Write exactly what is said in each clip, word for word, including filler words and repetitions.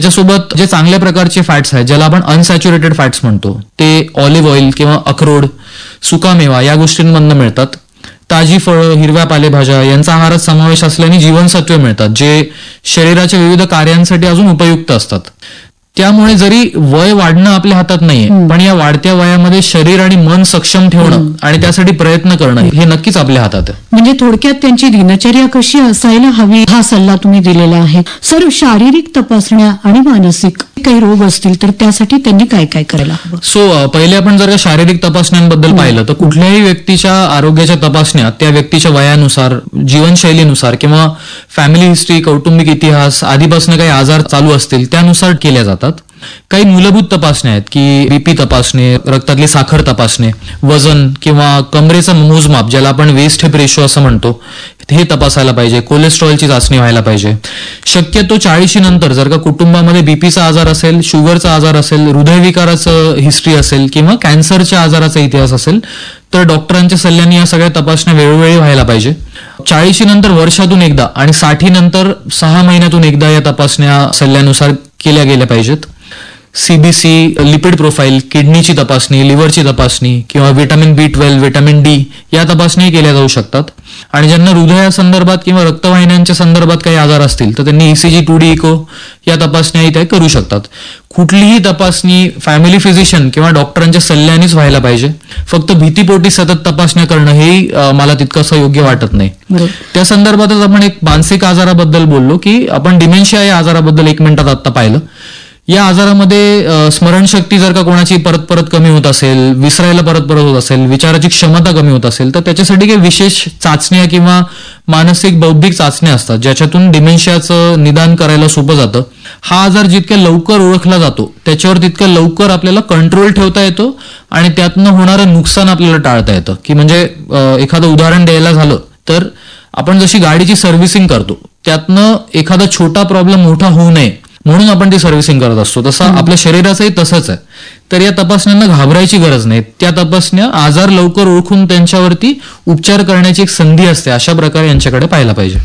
त्याच्यासोबत जे चांगल्या प्रकारचे फॅट्स आहेत, ज्याला आपण अनसॅच्युरेटेड फॅट्स म्हणतो, ते ऑलिव्ह ऑइल किंवा अक्रोड, सुकामेवा या गोष्टींमधनं मिळतात. ताजी फळं, हिरव्या पालेभाज्या यांचा आहारात समावेश असल्याने जीवनसत्वे मिळतात, जे शरीराच्या विविध कार्यांसाठी अजून उपयुक्त असतात. त्यामुळे जरी वय वाढणं आपल्या हातात नाहीये, पण या वाढत्या वयामध्ये शरीर आणि मन सक्षम ठेवणं आणि त्यासाठी प्रयत्न करणं हे नक्कीच आपल्या हातात आहे. म्हणजे थोडक्यात त्यांची दिनचर्या कशी असायला हवी हा सल्ला तुम्ही दिलेला आहे. सर, शारीरिक तपासण्या आणि मानसिक काही रोग असतील तर त्यासाठी त्यांनी काय काय करायला हवं? सो पहिले आपण जर का शारीरिक तपासण्यांबद्दल पाहिलं तर कुठल्याही व्यक्तीच्या आरोग्याच्या तपासण्या त्या व्यक्तीच्या वयानुसार, जीवनशैलीनुसार किंवा फॅमिली हिस्ट्री, कौटुंबिक इतिहास, आधीपासून काही आजार चालू असतील त्यानुसार केल्या जातात. काही मूलभूत तपासण्या आहेत की बीपी तपासणे, रक्तातली साखर तपासणे, वजन किंवा कमरेचं मोजमाप ज्याला आपण वेस्ट हिप रेशो असं म्हणतो हे तपासायला पाहिजे. कोलेस्ट्रॉलची चाचणी व्हायला पाहिजे. शक्यतो चाळीशी नंतर जर का कुटुंबामध्ये बीपीचा आजार असेल, शुगरचा आजार असेल, हृदयविकाराचं हिस्ट्री असेल किंवा कॅन्सरच्या आजाराचा इतिहास असेल तर डॉक्टरांच्या सल्ल्याने या सगळ्या तपासण्या वेळोवेळी व्हायला पाहिजे. चाळीशी नंतर वर्षातून एकदा आणि साठी नंतर सहा महिन्यातून एकदा या तपासण्या सल्ल्यानुसार केल्या गेल्या पाहिजेत. सीबीसी, लिपिड प्रोफाईल, किडनीची तपासणी, लिव्हरची तपासणी किंवा व्हिटॅमिन बी ट्वेल्व, व्हिटॅमिन डी या तपासणी केल्या जाऊ शकतात. आणि ज्यांना हृदयासंदर्भात किंवा रक्तवाहिन्यांच्या संदर्भात काही आजार असतील तर त्यांनी ईसीजी, टू डी इको या तपासण्याही त्या करू शकतात. कुठलीही तपासणी फॅमिली फिजिशियन किंवा डॉक्टरांच्या सल्ल्यानेच व्हायला पाहिजे. फक्त भीतीपोटी सतत तपासण्या करणं हेही मला तितकंसं योग्य वाटत नाही. त्या संदर्भातच आपण एक मानसिक आजाराबद्दल बोललो की आपण डिमेन्शिया या आजाराबद्दल एक मिनिटात आता पाहिलं. या आजारामध्ये स्मरणशक्ती जर का कोणाची परत परत कमी होत असेल, विसरायला परत परत होत असेल, विचाराची क्षमता कमी होत असेल तर त्याच्यासाठी काही विशेष चाचण्या किंवा मानसिक बौद्धिक चाचण्या असतात ज्याच्यातून डिमेन्शियाचं निदान करायला सोपं जातं. हा आजार जितक्या लवकर ओळखला जातो त्याच्यावर तितक्या लवकर आपल्याला कंट्रोल ठेवता येतो आणि त्यातनं होणारं नुकसान आपल्याला टाळता येतं. की म्हणजे एखादं उदाहरण द्यायला झालं तर आपण जशी गाडीची सर्व्हिसिंग करतो त्यातनं एखादा छोटा प्रॉब्लेम मोठा होऊ नये म्हणून आपण ती सर्व्हिसिंग करत असतो, तसं आपल्या शरीराचंही तसंच आहे. तर या तपासण्यांना घाबरायची गरज नाही. त्या तपासण्या आजार लवकर ओळखून त्यांच्यावरती उपचार करण्याची एक संधी असते, अशा प्रकारे यांच्याकडे पाहायला पाहिजे.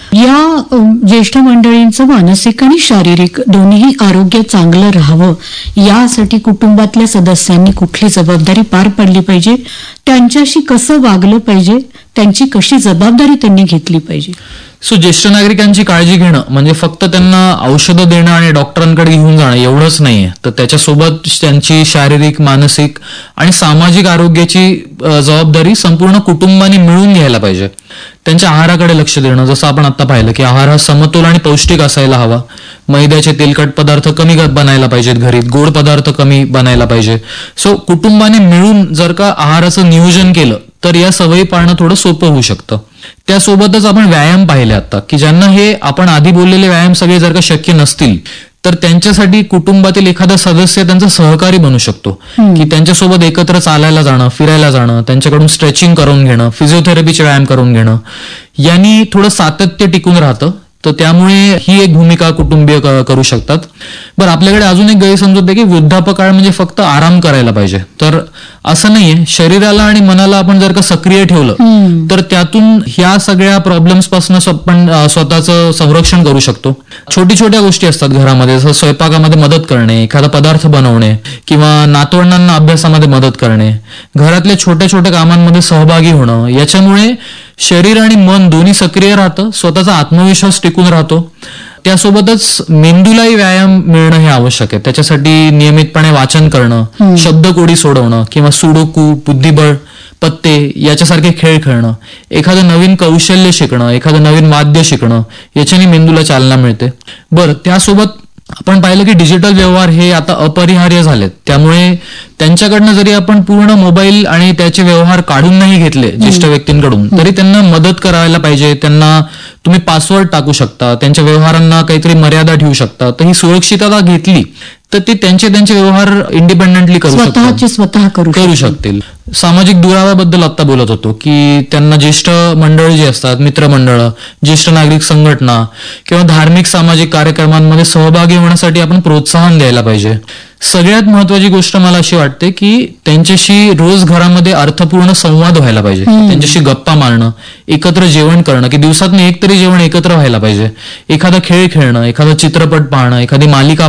या ज्येष्ठ मंडळींचं मानसिक आणि शारीरिक दोन्ही आरोग्य चांगलं राहावं यासाठी कुटुंबातल्या सदस्यांनी कुठली जबाबदारी पार पाडली पाहिजे, त्यांच्याशी कसं वागलं पाहिजे, त्यांची कशी जबाबदारी त्यांनी घेतली पाहिजे. सो ज्येष्ठ नागरिकांची काळजी घेणं म्हणजे फक्त त्यांना औषधं देणं आणि डॉक्टरांकडे घेऊन जाणं एवढंच नाहीये, तर त्याच्यासोबत त्यांची शारीरिक, मानसिक आणि सामाजिक आरोग्याची जबाबदारी संपूर्ण कुटुंबाने मिळून घ्यायला पाहिजे. त्यांच्या आहाराकडे लक्ष देणं, जसं आपण आता पाहिलं की आहार हा समतोल आणि पौष्टिक असायला हवा. मैद्याचे तेलकट पदार्थ कमी बनायला पाहिजेत, घरीत गोड पदार्थ कमी बनायला पाहिजे. सो कुटुंबाने मिळून जर का आहाराचं नियोजन केलं तर या सवयी पाळणं थोडं सोपं होऊ शकतं. त्यासोबतच आपण व्यायाम पाहिले आता की ज्यांना हे आपण आधी बोललेले व्यायाम सगळे जर का शक्य नसतील तर त्यांच्यासाठी कुटुंबातील एखादा सदस्य त्यांचा सहकारी बनू शकतो. की त्यांच्यासोबत एकत्र चालायला जाणं, फिरायला जाणं, त्यांच्याकडून स्ट्रेचिंग करून घेणं, फिजिओथेरपीचे व्यायाम करून घेणं, यांनी थोडं सातत्य टिकून राहतं. तर त्यामुळे ही एक भूमिका कुटुंबीय करू शकतात. बरं, आपल्याकडे अजून एक गैरसमजूत आहे की वृद्धापकाळ म्हणजे फक्त आराम करायला पाहिजे, तर असं नाहीये. शरीराला आणि मनाला आपण जर का सक्रिय ठेवलं तर त्यातून ह्या सगळ्या प्रॉब्लेम्स पासून आपण स्वतःचं संरक्षण करू शकतो. छोटी छोट्या गोष्टी असतात घरामध्ये, जसं स्वयंपाकामध्ये मदत करणे, एखादा पदार्थ बनवणे किंवा नातवंडांना अभ्यासामध्ये मदत करणे, घरातल्या छोट्या छोट्या कामांमध्ये सहभागी होणं, याच्यामुळे शरीर आणि मन दोन्ही सक्रिय राहतं, स्वतःचा आत्मविश्वास टिकून राहतो. त्यासोबतच मेंदूलाही व्यायाम मिळणं हे आवश्यक आहे. त्याच्यासाठी नियमितपणे वाचन करणं, शब्दकोडी सोडवणं किंवा सुडोकू, बुद्धिबळ, पत्ते याच्यासारखे खेळ खेळणं, एखादं नवीन कौशल्य शिकणं, एखादं नवीन वाद्य शिकणं, याच्याने मेंदूला चालना मिळते. बरं, त्यासोबत आपण पाहिलं की डिजिटल व्यवहार हे आता अपरिहार्य झालेत. त्यामुळे त्यांच्याकडनं जरी आपण पूर्ण मोबाईल आणि त्याचे व्यवहार काढून नाही घेतले ज्येष्ठ व्यक्तींकडून, तरी त्यांना मदत करायला पाहिजे. त्यांना तुम्ही पासवर्ड टाकू शकता, त्यांच्या व्यवहारांना काहीतरी मर्यादा ठेवू शकता. तर ही सुरक्षितता घेतली तर ते त्यांचे त्यांचे व्यवहार इंडिपेंडेंटली करू शकतात, स्वतः करू शकतील. सामाजिक दुराव्याबद्दल आता बोलत होतो की त्यांना ज्येष्ठ मंडळ जी असतात, मित्रमंडळ, ज्येष्ठ नागरिक संघटना किंवा धार्मिक सामाजिक कार्यक्रमांमध्ये सहभागी होण्यासाठी आपण प्रोत्साहन द्यायला पाहिजे. सगळ्यात महत्वाची गोष्ट मला अशी वाटते की त्यांच्याशी रोज घरामध्ये अर्थपूर्ण संवाद व्हायला पाहिजे. त्यांच्याशी गप्पा मारणं, एकत्र जेवण करणं, की दिवसातून एक तरी जेवण एकत्र व्हायला पाहिजे. एखादा खेळ खेळणं, एखादा चित्रपट पाहणं, एखादी मालिका